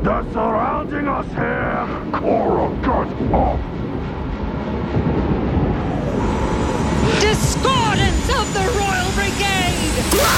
They're surrounding us here! Cora, get up! Discover!